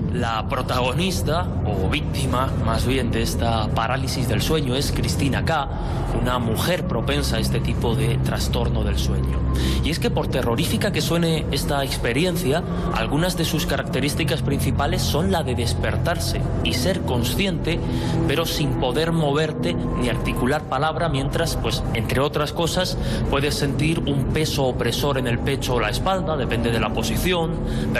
La protagonista, o víctima más bien, de esta parálisis del sueño es Cristina K., una mujer propensa a este tipo de trastorno del sueño. Y es que por terrorífica que suene esta experiencia, algunas de sus características principales son la de despertarse y ser consciente, pero sin poder moverte ni articular palabra, mientras, pues, entre otras cosas, puedes sentir un peso opresor en el pecho o la espalda, depende de la posición,